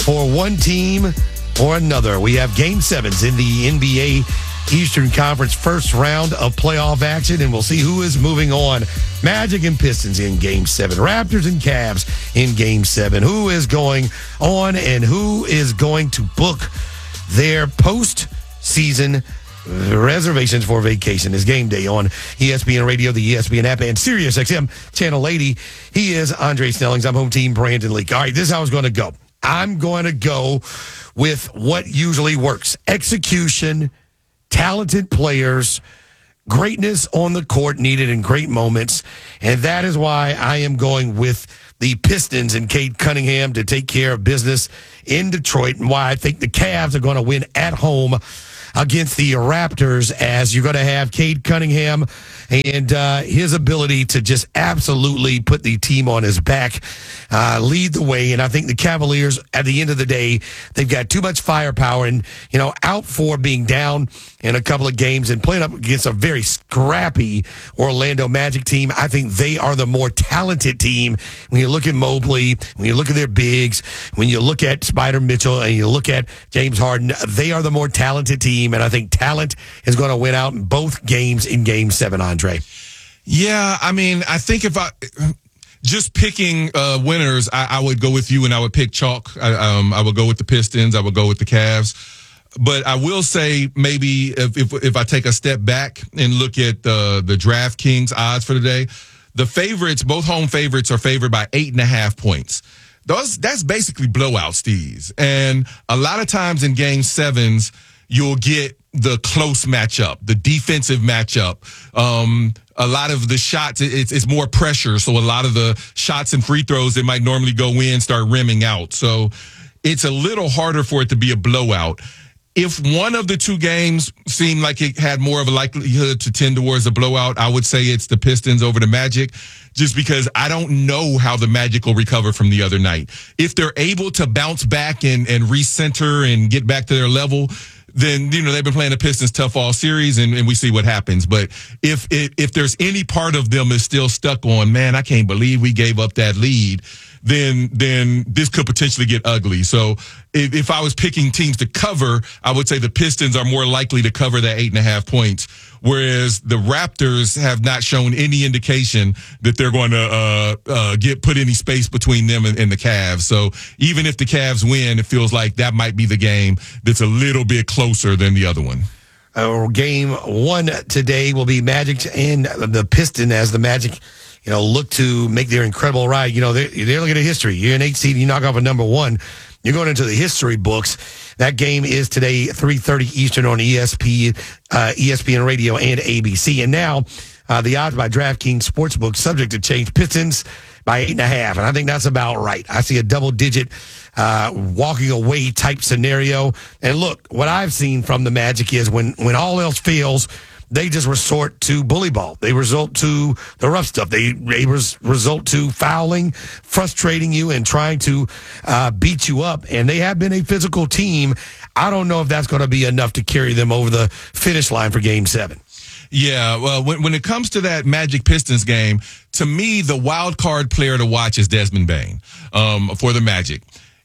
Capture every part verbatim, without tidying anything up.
for one team or another. We have game sevens in the N B A Eastern Conference first round of playoff action, and we'll see who is moving on. Magic and Pistons in game seven. Raptors and Cavs in game seven. Who is going on and who is going to book their postseason reservations for vacation? Is game day on E S P N Radio, the E S P N app, and Sirius X M Channel eighty. He is Andre Snellings. I'm home team Brandon Leak. All right, this is how it's going to go. I'm going to go with what usually works. Execution, talented players, greatness on the court needed in great moments. And that is why I am going with the Pistons and Cade Cunningham to take care of business in Detroit, and why I think the Cavs are going to win at home against the Raptors, as you're going to have Cade Cunningham and uh, his ability to just absolutely put the team on his back, uh, lead the way. And I think the Cavaliers, at the end of the day, they've got too much firepower, and, you know, out for being down in a couple of games and playing up against a very scrappy Orlando Magic team. I think they are the more talented team. When you look at Mobley, when you look at their bigs, when you look at Spider Mitchell and you look at James Harden, they are the more talented team. And I think talent is going to win out in both games in game seven, Andre. Yeah, I mean, I think if I just picking uh, winners, I, I would go with you, and I would pick chalk. I, um, I would go with the Pistons. I would go with the Cavs. But I will say, maybe if if, if I take a step back and look at the the DraftKings odds for today, the favorites, both home favorites, are favored by eight and a half points. Those that's basically blowout stees, and a lot of times in game sevens, you'll get the close matchup, the defensive matchup. Um, a lot of the shots, it's, it's more pressure. So a lot of the shots and free throws that might normally go in start rimming out. So it's a little harder for it to be a blowout. If one of the two games seemed like it had more of a likelihood to tend towards a blowout, I would say it's the Pistons over the Magic, just because I don't know how the Magic will recover from the other night. If they're able to bounce back and, and recenter and get back to their level, then, you know, they've been playing the Pistons tough all series, and, and we see what happens. But if, if if there's any part of them is still stuck on, man, I can't believe we gave up that lead, then then this could potentially get ugly. So if, if I was picking teams to cover, I would say the Pistons are more likely to cover that eight and a half points, whereas the Raptors have not shown any indication that they're going to uh, uh, get put any space between them and, and the Cavs. So even if the Cavs win, it feels like that might be the game that's a little bit closer than the other one. Uh, game one today will be Magic and the Piston, as the Magic, you know, look to make their incredible ride. You know, they're, they're looking at history. You're an eight seed, you knock off a number one, you're going into the history books. That game is today, three thirty Eastern on E S P, uh, E S P N Radio and A B C. And now, uh, the odds by DraftKings Sportsbook, subject to change, Pistons by eight and a half. And I think that's about right. I see a double-digit uh, walking away type scenario. And look, what I've seen from the Magic is when, when all else fails, they just resort to bully ball. They resort to the rough stuff. They, they res, resort to fouling, frustrating you, and trying to uh, beat you up. And they have been a physical team. I don't know if that's going to be enough to carry them over the finish line for game seven. Yeah, well, when, when it comes to that Magic Pistons game, to me, the wild card player to watch is Desmond Bane um, for the Magic.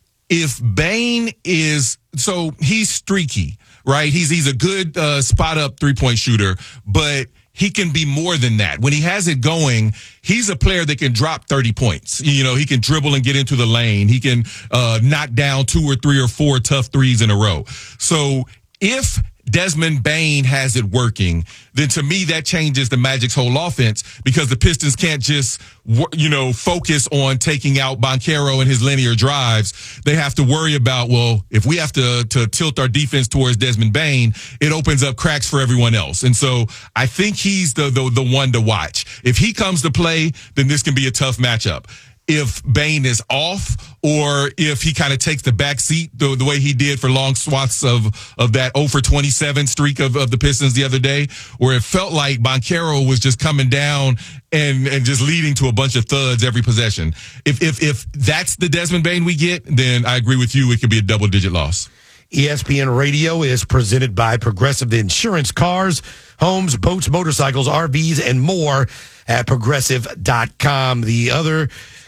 If Bane is, so he's streaky, right? He's he's a good uh, spot up three point shooter, but he can be more than that. When he has it going, he's a player that can drop thirty points. You know, he can dribble and get into the lane. He can uh, knock down two or three or four tough threes in a row. So if Desmond Bane has it working, then to me that changes the Magic's whole offense, because the Pistons can't just, you know, focus on taking out Banchero and his linear drives. They have to worry about, well, if we have to to tilt our defense towards Desmond Bane, it opens up cracks for everyone else. And so I think he's the the, the one to watch. If he comes to play, then this can be a tough matchup. If Bane is off, or if he kind of takes the back seat the, the way he did for long swaths of, of that oh for twenty-seven streak of, of the Pistons the other day, where it felt like Banchero was just coming down and, and just leading to a bunch of thuds every possession. If, if, if that's the Desmond Bane we get, then I agree with you. It could be a double digit loss. E S P N Radio is presented by Progressive Insurance. Cars, homes, boats, motorcycles, R Vs, and more at progressive dot com. The other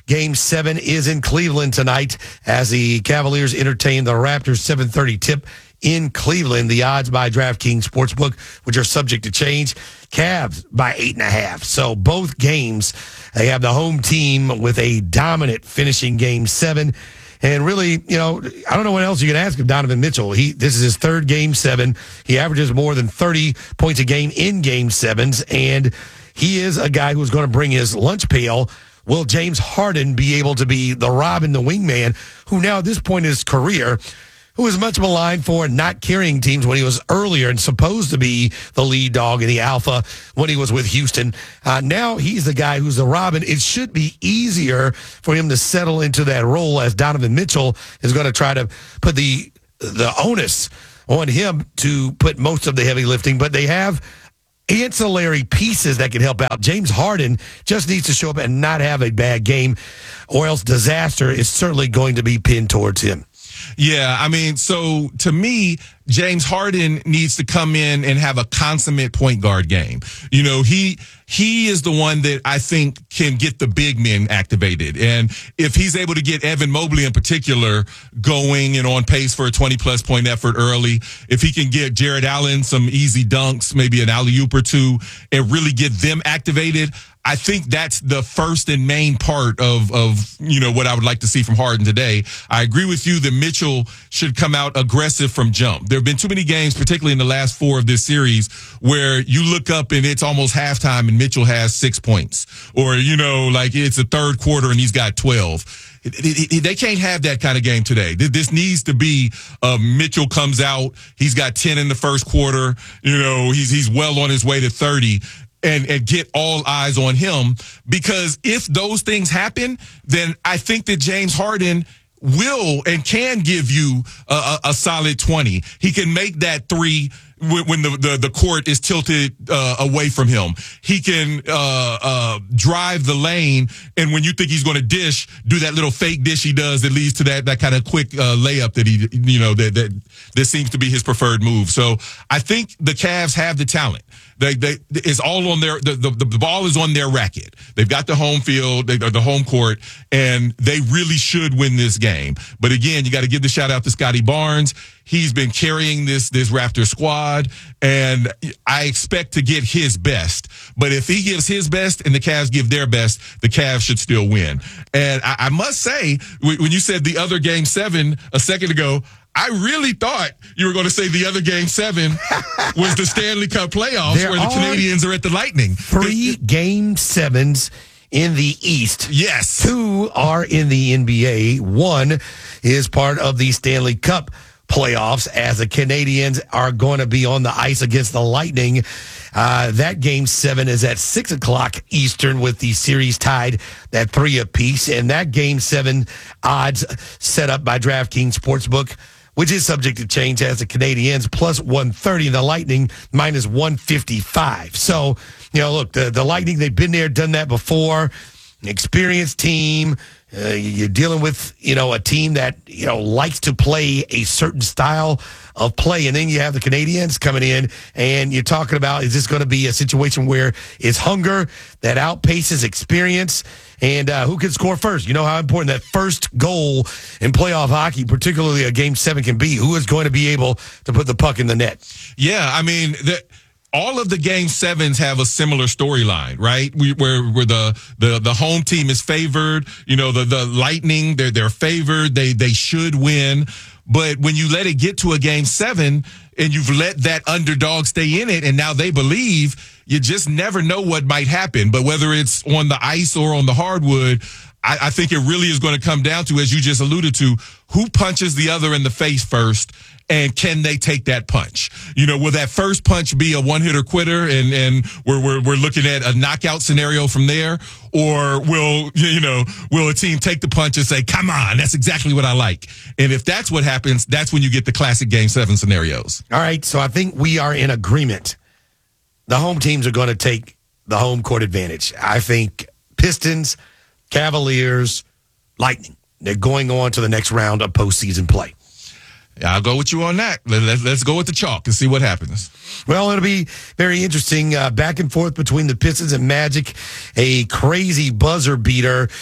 Game seven is in Cleveland tonight as the Cavaliers entertain the Raptors. seven thirty tip in Cleveland. The odds by DraftKings Sportsbook, which are subject to change. Cavs by eight and a half. So both games, they have the home team with a dominant finishing game seven. And really, you know, I don't know what else you can ask of Donovan Mitchell. He This is his third game seven. He averages more than thirty points a game in game sevens. And he is a guy who's going to bring his lunch pail. Will James Harden be able to be the Robin, the wingman, who now at this point in his career, who was much maligned for not carrying teams when he was earlier and supposed to be the lead dog and the alpha when he was with Houston. Uh, now he's the guy who's the Robin. It should be easier for him to settle into that role as Donovan Mitchell is going to try to put the the onus on him to put most of the heavy lifting. But they have ancillary pieces that can help out. James Harden just needs to show up and not have a bad game, or else disaster is certainly going to be pinned towards him. Yeah, I mean, so to me, James Harden needs to come in and have a consummate point guard game. You know, he he is the one that I think can get the big men activated. And if he's able to get Evan Mobley in particular going and on pace for a twenty-plus point effort early, if he can get Jared Allen some easy dunks, maybe an alley-oop or two, and really get them activated, I think that's the first and main part of, of, you know, what I would like to see from Harden today. I agree with you that Mitchell should come out aggressive from jump. There have been too many games, particularly in the last four of this series, where you look up and it's almost halftime and Mitchell has six points. Or, you know, like it's a third quarter and he's got twelve. It, it, it, they can't have that kind of game today. This needs to be uh, Mitchell comes out. He's got ten in the first quarter. You know, he's he's well on his way to thirty. And, and get all eyes on him, because if those things happen, then I think that James Harden will and can give you a, a, a solid twenty. He can make that three when, when the, the, the court is tilted uh, away from him. He can uh, uh, drive the lane, and when you think he's going to dish, do that little fake dish he does that leads to that, that kind of quick uh, layup that he, you know, that, that that seems to be his preferred move. So I think the Cavs have the talent. They, they, it's all on their, the, the, the ball is on their racket. They've got the home field, they, the home court, and they really should win this game. But again, you got to give the shout out to Scotty Barnes. He's been carrying this, this Raptor squad, and I expect to get his best. But if he gives his best and the Cavs give their best, the Cavs should still win. And I, I must say, when you said the other game seven a second ago, I really thought you were going to say the other game seven was the Stanley Cup playoffs there where the Canadians are at the Lightning. Three game sevens in the East. Yes. Two are in the N B A. One is part of the Stanley Cup playoffs as the Canadians are going to be on the ice against the Lightning. Uh, that game seven is at six o'clock Eastern with the series tied at three apiece. And that game seven odds set up by DraftKings Sportsbook, which is subject to change, as the Canadians plus one thirty, the Lightning minus one fifty-five. So, you know, look, the, the Lightning, they've been there, done that before. An experienced team. Uh, you're dealing with, you know, a team that, you know, likes to play a certain style of play. And then you have the Canadians coming in, and you're talking about, is this going to be a situation where it's hunger that outpaces experience? And uh, who can score first? You know how important that first goal in playoff hockey, particularly a game seven, can be. Who is going to be able to put the puck in the net? Yeah, I mean, the, all of the game sevens have a similar storyline, right? We, where where the, the the home team is favored. You know, the the Lightning, they're they're favored. They they should win. But when you let it get to a game seven and you've let that underdog stay in it, and now they believe, you just never know what might happen. But whether it's on the ice or on the hardwood, I, I think it really is going to come down to, as you just alluded to, who punches the other in the face first, and can they take that punch? You know, will that first punch be a one-hitter quitter, and, and we're, we're, we're looking at a knockout scenario from there? Or will, you know, will a team take the punch and say, come on, that's exactly what I like? And if that's what happens, that's when you get the classic game seven scenarios. All right, so I think we are in agreement. The home teams are going to take the home court advantage. I think Pistons, Cavaliers, Lightning, they're going on to the next round of postseason play. Yeah, I'll go with you on that. Let's, let's go with the chalk and see what happens. Well, it'll be very interesting. Uh, back and forth between the Pistons and Magic. A crazy buzzer beater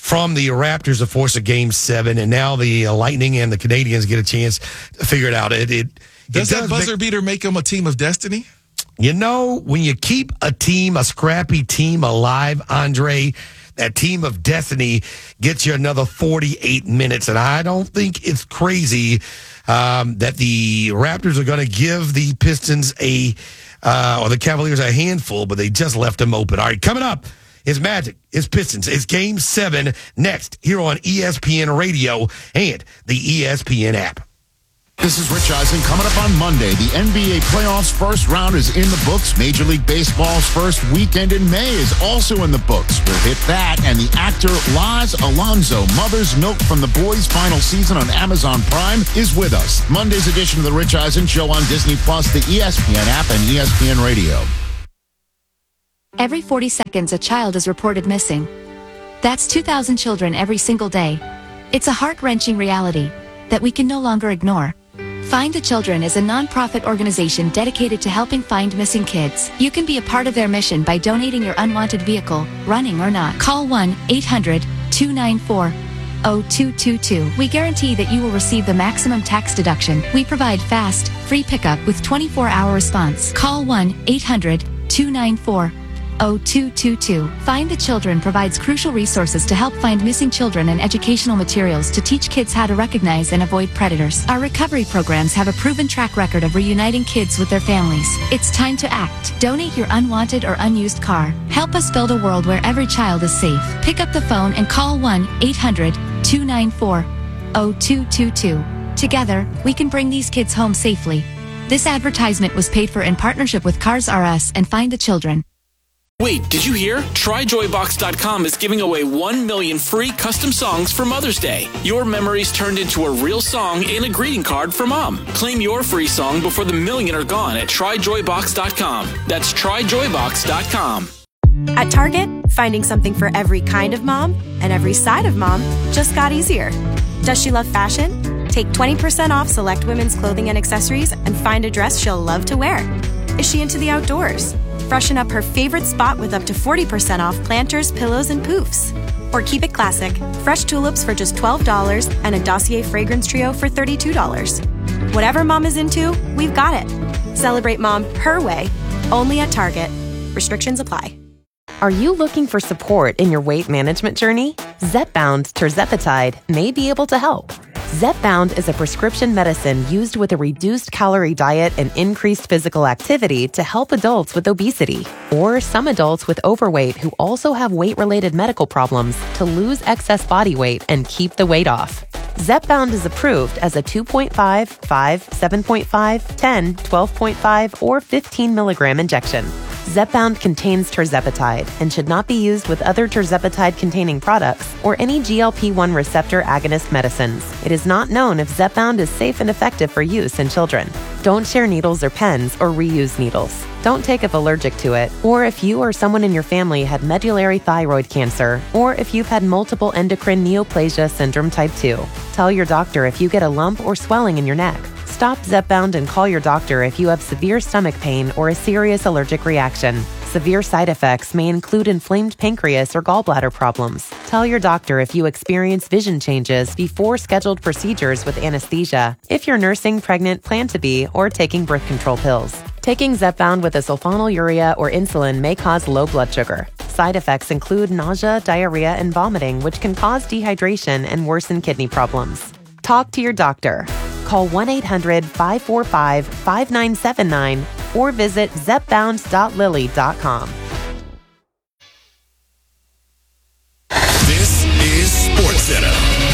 from the Raptors to force a game seven, and now the uh, Lightning and the Canadians get a chance to figure it out. It, it does, it that does buzzer make, beater make them a team of destiny? You know, when you keep a team, a scrappy team alive, Andre, that team of destiny gets you another forty-eight minutes, and I don't think it's crazy um, that the Raptors are going to give the Pistons a uh, or the Cavaliers a handful, but they just left them open. All right, coming up is Magic, it's Pistons, it's Game seven next here on E S P N Radio and the E S P N app. This is Rich Eisen. Coming up on Monday, the N B A playoffs first round is in the books. Major League Baseball's first weekend in May is also in the books. We'll hit that, and the actor Laz Alonso, Mother's Milk from The Boys' final season on Amazon Prime, is with us. Monday's edition of the Rich Eisen Show on Disney Plus, the E S P N app, and E S P N Radio. Every forty seconds, a child is reported missing. That's two thousand children every single day. It's a heart-wrenching reality that we can no longer ignore. Find the Children is a non-profit organization dedicated to helping find missing kids. You can be a part of their mission by donating your unwanted vehicle, running or not. Call one eight hundred two nine four zero two two two. We guarantee that you will receive the maximum tax deduction. We provide fast, free pickup with twenty-four hour response. Call one eight hundred two nine four zero two two two. Find the Children provides crucial resources to help find missing children and educational materials to teach kids how to recognize and avoid predators. Our recovery programs have a proven track record of reuniting kids with their families. It's time to act. Donate your unwanted or unused car. Help us build a world where every child is safe. Pick up the phone and call one eight hundred two nine four zero two two two. Together, we can bring these kids home safely. This advertisement was paid for in partnership with Cars R Us and Find the Children. Wait, did you hear? Try Joy Box dot com is giving away one million free custom songs for Mother's Day. Your memories turned into a real song and a greeting card for Mom. Claim your free song before the million are gone at Try Joy Box dot com. That's Try Joy Box dot com. At Target, finding something for every kind of mom and every side of mom just got easier. Does she love fashion? Take twenty percent off select women's clothing and accessories and find a dress she'll love to wear. Is she into the outdoors? Freshen up her favorite spot with up to forty percent off planters, pillows, and poofs. Or keep it classic, fresh tulips for just twelve dollars and a Dossier fragrance trio for thirty-two dollars. Whatever mom is into, we've got it. Celebrate mom her way, only at Target. Restrictions apply. Are you looking for support in your weight management journey? Zepbound tirzepatide may be able to help. Zepbound is a prescription medicine used with a reduced calorie diet and increased physical activity to help adults with obesity, or some adults with overweight who also have weight-related medical problems to lose excess body weight and keep the weight off. Zepbound is approved as a two point five, five, seven point five, ten, twelve point five, or fifteen milligram injection. Zepbound contains tirzepatide and should not be used with other tirzepatide-containing products or any G L P one receptor agonist medicines. It is not known if Zepbound is safe and effective for use in children. Don't share needles or pens or reuse needles. Don't take if allergic to it, or if you or someone in your family had medullary thyroid cancer, or if you've had multiple endocrine neoplasia syndrome type two. Tell your doctor if you get a lump or swelling in your neck. Stop Zepbound and call your doctor if you have severe stomach pain or a serious allergic reaction. Severe side effects may include inflamed pancreas or gallbladder problems. Tell your doctor if you experience vision changes before scheduled procedures with anesthesia, if you're nursing, pregnant, plan to be, or taking birth control pills. Taking Zepbound with a sulfonylurea or insulin may cause low blood sugar. Side effects include nausea, diarrhea, and vomiting, which can cause dehydration and worsen kidney problems. Talk to your doctor. Call one eight hundred five four five five nine seven nine or visit zepbound dot lilly dot com. This is SportsCenter.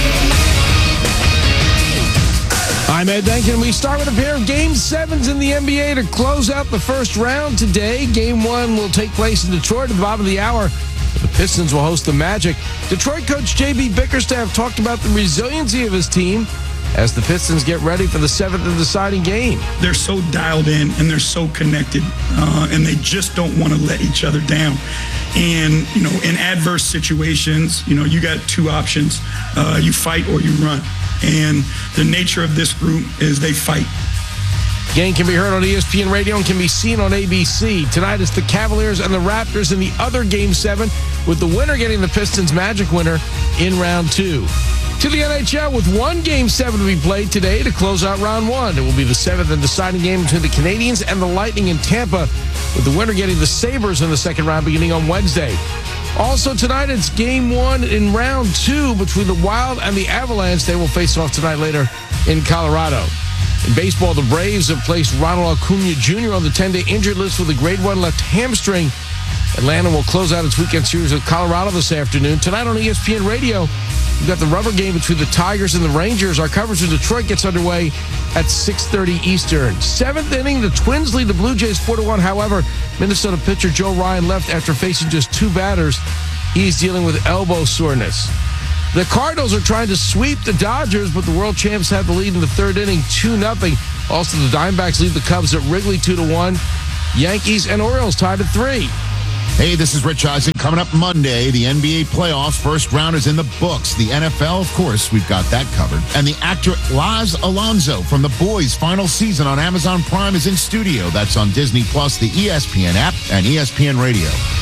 I'm Ed Duncan. We start with a pair of Game sevens in the N B A to close out the first round today. Game one will take place in Detroit at the bottom of the hour. The Pistons will host the Magic. Detroit coach J B Bickerstaff talked about the resiliency of his team as the Pistons get ready for the seventh and deciding game. They're so dialed in and they're so connected, uh, and they just don't want to let each other down. And, you know, in adverse situations, you know, you got two options. Uh, you fight or you run. And the nature of this group is they fight. Game can be heard on E S P N Radio and can be seen on A B C. Tonight it's the Cavaliers and the Raptors in the other Game seven. with the winner getting the Pistons Magic winner in round two. To the N H L with one Game seven to be played today to close out round one. It will be the seventh and deciding game between the Canadiens and the Lightning in Tampa, with the winner getting the Sabres in the second round beginning on Wednesday. Also tonight, it's game one in round two between the Wild and the Avalanche. They will face off tonight later in Colorado. In baseball, the Braves have placed Ronald Acuna Junior on the ten-day injured list with a grade one left hamstring. Atlanta will close out its weekend series with Colorado this afternoon. Tonight on E S P N Radio, we've got the rubber game between the Tigers and the Rangers. Our coverage of Detroit gets underway at six thirty Eastern. Seventh inning, the Twins lead the Blue Jays four to one. However, Minnesota pitcher Joe Ryan left after facing just two batters. He's dealing with elbow soreness. The Cardinals are trying to sweep the Dodgers, but the world champs have the lead in the third inning, two nothing. Also, the Diamondbacks lead the Cubs at Wrigley two to one. Yankees and Orioles tied at three. Hey, this is Rich Eisen. Coming up Monday, the N B A playoffs. First round is in the books. The N F L, of course, we've got that covered. And the actor Laz Alonso from The Boys' final season on Amazon Prime is in studio. That's on Disney Plus, the E S P N app, and E S P N Radio.